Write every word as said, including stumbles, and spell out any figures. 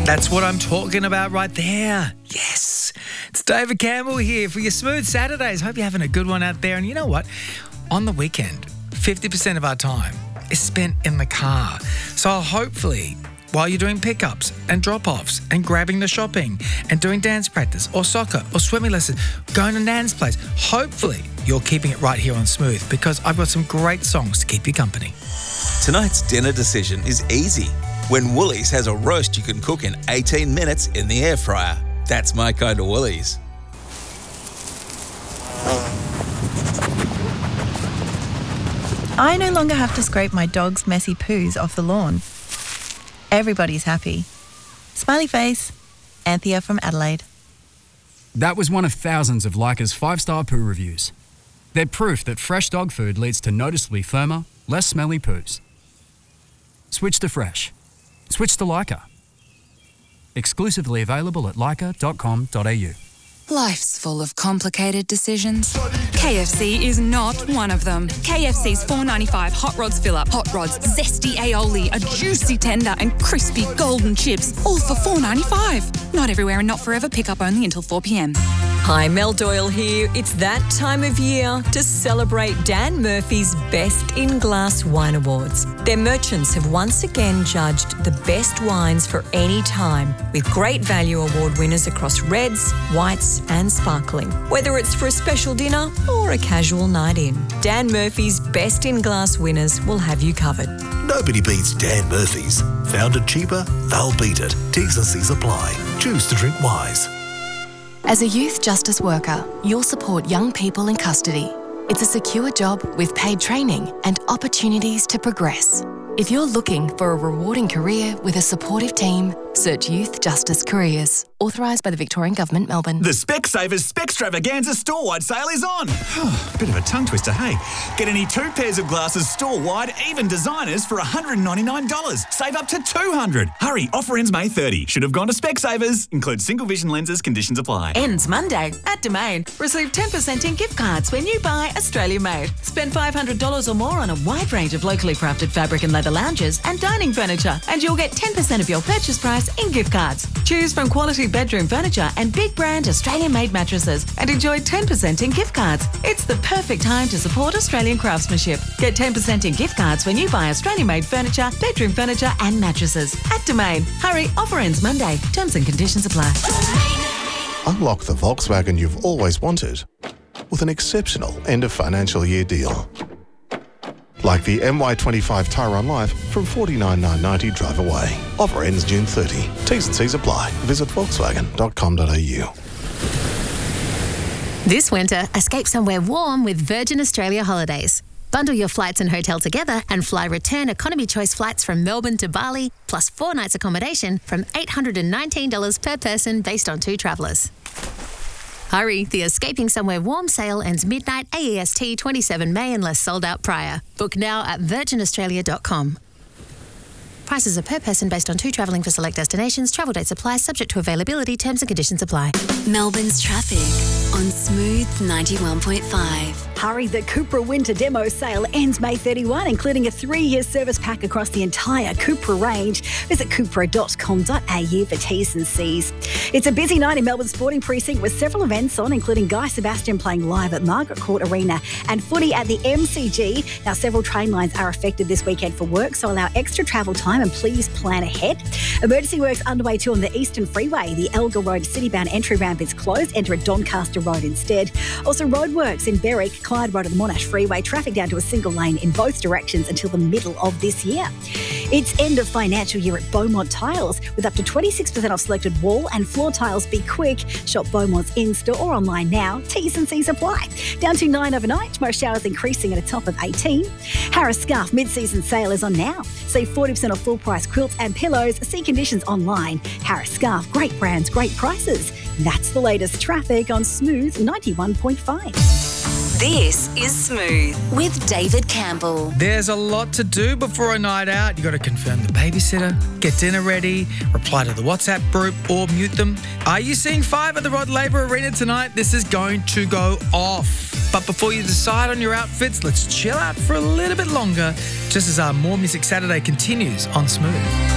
That's what I'm talking about right there. Yes. It's David Campbell here for your Smooth Saturdays. Hope you're having a good one out there. And you know what? On the weekend, fifty percent of our time is spent in the car. So hopefully, while you're doing pickups and drop-offs and grabbing the shopping and doing dance practice or soccer or swimming lessons, going to Nan's place, hopefully you're keeping it right here on Smooth, because I've got some great songs to keep you company. Tonight's dinner decision is easy when Woolies has a roast you can cook in eighteen minutes in the air fryer. That's my kind of Woolies. I no longer have to scrape my dog's messy poos off the lawn. Everybody's happy. Smiley face, Anthea from Adelaide. That was one of thousands of Leica's five-star poo reviews. They're proof that fresh dog food leads to noticeably firmer, less smelly poos. Switch to fresh. Switch to Leica. Exclusively available at leica dot com dot a u. Life's full of complicated decisions. K F C is not one of them. K F C's four ninety-five Hot Rods Fill-Up. Hot Rods, zesty aioli, a juicy tender and crispy golden chips, all for four ninety-five. Not everywhere and not forever. Pick up only until four p m. Hi, Mel Doyle here. It's that time of year to celebrate Dan Murphy's Best in Glass Wine Awards. Their merchants have once again judged the best wines for any time, with great value award winners across reds, whites and sparkling. Whether it's for a special dinner or a casual night in, Dan Murphy's Best in Glass winners will have you covered. Nobody beats Dan Murphy's. Found it cheaper, they'll beat it. T's and C's apply. Choose to drink wise. As a youth justice worker, you'll support young people in custody. It's a secure job with paid training and opportunities to progress. If you're looking for a rewarding career with a supportive team, search Youth Justice Careers. Authorised by the Victorian Government, Melbourne. The Specsavers Specstravaganza store-wide sale is on. Bit of a tongue twister, hey? Get any two pairs of glasses store-wide, even designers, for one hundred ninety-nine dollars. Save up to two hundred dollars. Hurry, offer ends May thirtieth. Should have gone to Specsavers. Includes single vision lenses, conditions apply. Ends Monday at Domain. Receive ten percent in gift cards when you buy Australia Made. Spend five hundred dollars or more on a wide range of locally crafted fabric and leather lounges and dining furniture, and you'll get ten percent of your purchase price in gift cards. Choose from quality bedroom furniture and big brand Australian-made mattresses and enjoy ten percent in gift cards. It's the perfect time to support Australian craftsmanship. Get ten percent in gift cards when you buy Australian-made furniture, bedroom furniture and mattresses at Domain. Hurry, offer ends Monday. Terms and conditions apply. Unlock the Volkswagen you've always wanted with an exceptional end of financial year deal. Like the M Y twenty-five Tyrone Life from forty-nine thousand nine hundred ninety drive away. Offer ends June thirtieth. T's and C's apply. Visit volkswagen dot com dot a u. This winter, escape somewhere warm with Virgin Australia Holidays. Bundle your flights and hotel together and fly return economy choice flights from Melbourne to Bali, plus four nights accommodation from eight hundred nineteen dollars per person based on two travellers. Hurry, the Escaping Somewhere Warm sale ends midnight A E S T twenty-seven May unless sold out prior. Book now at virgin australia dot com. Prices are per person based on two travelling for select destinations. Travel dates apply, subject to availability. Terms and conditions apply. Melbourne's traffic on Smooth ninety-one point five. Hurry, the Cupra Winter Demo sale ends May thirty-first, including a three-year service pack across the entire Cupra range. Visit cupra dot com dot a u for T's and C's. It's a busy night in Melbourne Sporting Precinct with several events on, including Guy Sebastian playing live at Margaret Court Arena and footy at the M C G. Now, several train lines are affected this weekend for work, so allow extra travel time and please plan ahead. Emergency works underway too on the Eastern Freeway. The Elgar Road City-bound entry ramp is closed. Enter at Doncaster Road instead. Also, roadworks in Berwick, Clyde Road and the Monash Freeway. Traffic down to a single lane in both directions until the middle of this year. It's end of financial year at Beaumont Tiles with up to twenty-six percent off selected wall and floor tiles. Be quick. Shop Beaumont's in-store or online now. T's and C's apply. Down to nine overnight. Most showers increasing at a top of eighteen. Harris Scarf mid-season sale is on now. Save forty percent off full-price quilts and pillows. See conditions online. Harris Scarf. Great brands, great prices. That's the latest traffic on Smooth ninety-one point five. This is Smooth with David Campbell. There's a lot to do before a night out. You got to confirm the babysitter, get dinner ready, reply to the WhatsApp group or mute them. Are you seeing Five at the Rod Laver Arena tonight? This is going to go off. But before you decide on your outfits, let's chill out for a little bit longer just as our More Music Saturday continues on Smooth.